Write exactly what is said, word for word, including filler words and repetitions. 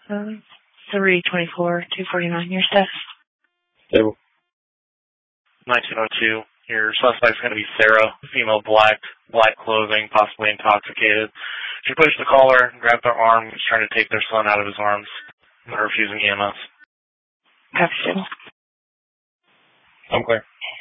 Um, three twenty-four, two forty-nine, your status. Stable. nineteen oh two. Your suspect's going to be Sarah, female, black, black clothing, possibly intoxicated. She pushed the caller, grabbed their arm, was trying to take their son out of his arms. They're refusing E M S. Copy, stable. I'm clear.